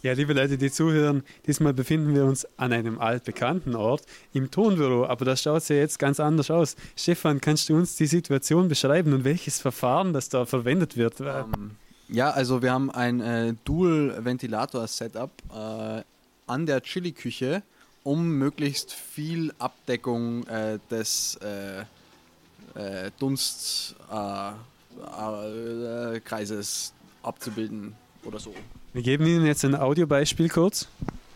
Ja, liebe Leute, die zuhören, diesmal befinden wir uns an einem altbekannten Ort im Tonbüro, aber das schaut ja jetzt ganz anders aus. Stefan, kannst du uns die Situation beschreiben und welches Verfahren das da verwendet wird? Ja, also wir haben ein Dual-Ventilator-Setup an der Chili-Küche, um möglichst viel Abdeckung des Dunstkreises abzubilden oder so. Wir geben Ihnen jetzt ein Audiobeispiel kurz.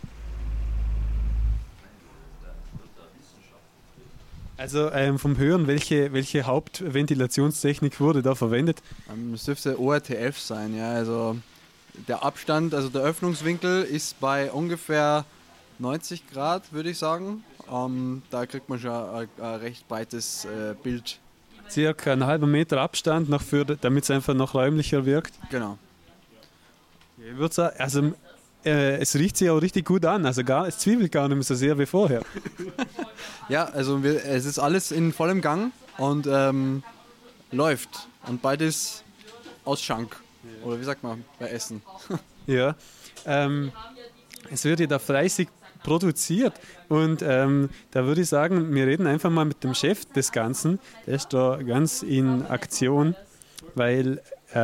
Also vom Hören, welche Hauptventilationstechnik wurde da verwendet? Das dürfte ORTF sein, ja. Also der Abstand, also der Öffnungswinkel ist bei ungefähr 90 Grad, würde ich sagen. Da kriegt man schon ein recht breites Bild. Circa einen halben Meter Abstand, damit es einfach noch räumlicher wirkt. Genau. Ich würde sagen, also es riecht sich auch richtig gut an, also es zwiebelt gar nicht mehr so sehr wie vorher. Ja, also es ist alles in vollem Gang und läuft und beides aus Schank. Oder wie sagt man bei Essen? Ja, es wird ja da fleißig produziert und da würde ich sagen, wir reden einfach mal mit dem Chef des Ganzen, der ist da ganz in Aktion, weil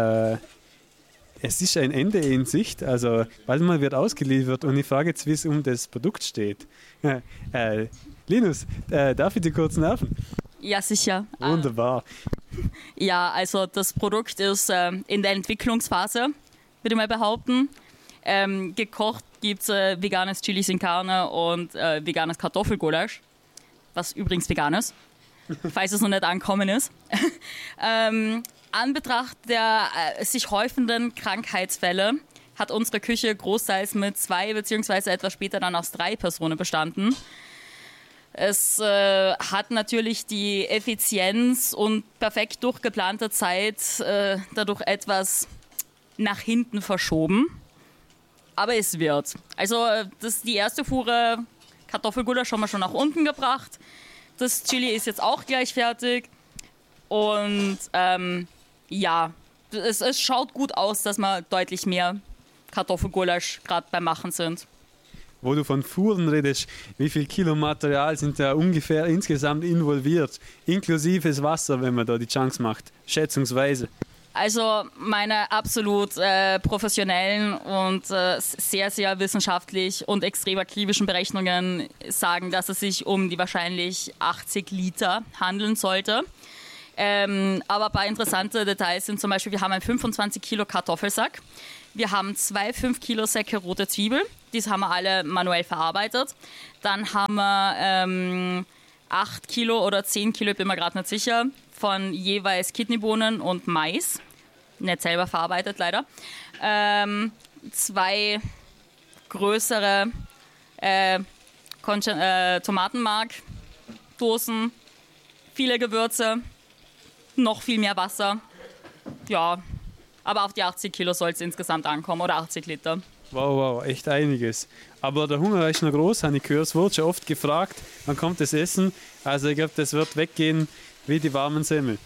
es ist ein Ende in Sicht, also bald mal wird ausgeliefert und ich frage jetzt, wie es um das Produkt steht. Linus, darf ich dir kurz nerven? Ja, sicher. Wunderbar. Ja, also das Produkt ist in der Entwicklungsphase, würde ich mal behaupten. Gekocht gibt es veganes Chili sin Carne und veganes Kartoffelgulasch, was übrigens vegan ist, falls es noch nicht angekommen ist. An Betracht der sich häufenden Krankheitsfälle hat unsere Küche großteils mit 2 bzw. etwas später dann aus 3 Personen bestanden. Es hat natürlich die Effizienz und perfekt durchgeplante Zeit dadurch etwas nach hinten verschoben. Aber es wird. Also die erste Fuhre Kartoffelgulasch haben wir schon nach unten gebracht. Das Chili ist jetzt auch gleich fertig. Und ja, es schaut gut aus, dass wir deutlich mehr Kartoffelgulasch gerade beim Machen sind. Wo du von Fuhren redest, wie viel Kilo Material sind da ungefähr insgesamt involviert, inklusive das Wasser, wenn man da die Chunks macht, schätzungsweise? Also meine absolut professionellen und sehr, sehr wissenschaftlich und extrem akribischen Berechnungen sagen, dass es sich um die wahrscheinlich 80 Liter handeln sollte. Aber ein paar interessante Details sind zum Beispiel, wir haben einen 25 Kilo Kartoffelsack, wir haben 2 5 Kilo Säcke rote Zwiebel, diese haben wir alle manuell verarbeitet. Dann haben wir 8 Kilo oder 10 Kilo, bin mir gerade nicht sicher, von jeweils Kidneybohnen und Mais, nicht selber verarbeitet leider. 2 größere Tomatenmarkdosen, viele Gewürze, noch viel mehr Wasser. Ja, aber auf die 80 Kilo soll es insgesamt ankommen oder 80 Liter. Wow, echt einiges. Aber der Hunger ist noch groß, habe ich gehört. Es wurde schon oft gefragt, wann kommt das Essen. Also ich glaube, das wird weggehen wie die warmen Semmeln.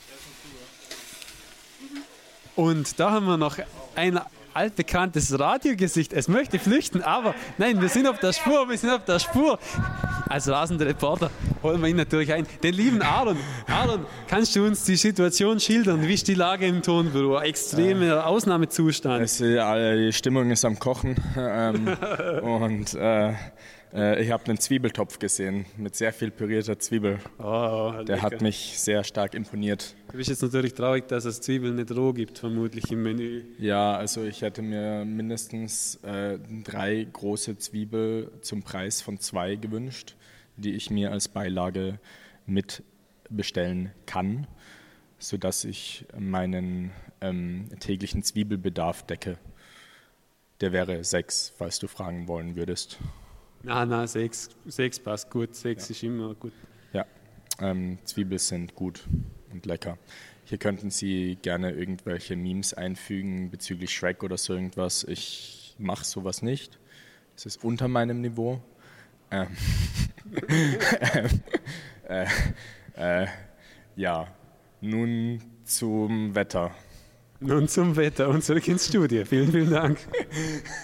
Und da haben wir noch ein altbekanntes Radiogesicht. Es möchte flüchten, aber nein, wir sind auf der Spur. Als rasender Reporter holen wir ihn natürlich ein. Den lieben Aaron. Aaron, kannst du uns die Situation schildern? Wie ist die Lage im Tonbüro? Extremer Ausnahmezustand. Die Stimmung ist am Kochen und ich habe einen Zwiebeltopf gesehen mit sehr viel pürierter Zwiebel. Der hat mich sehr stark imponiert. Du bist jetzt natürlich traurig, dass es Zwiebeln nicht roh gibt, vermutlich im Menü. Ja, also ich hätte mir mindestens 3 große Zwiebel zum Preis von 2 gewünscht, die ich mir als Beilage mit bestellen kann, sodass ich meinen täglichen Zwiebelbedarf decke. Der wäre 6, falls du fragen wollen würdest. Na, 6 passt gut. 6 ist immer gut. Ja, Zwiebeln sind gut und lecker. Hier könnten Sie gerne irgendwelche Memes einfügen bezüglich Shrek oder so irgendwas. Ich mache sowas nicht. Es ist unter meinem Niveau. Ja, nun zum Wetter. Nun zum Wetter und zurück ins Studio. Vielen, vielen Dank.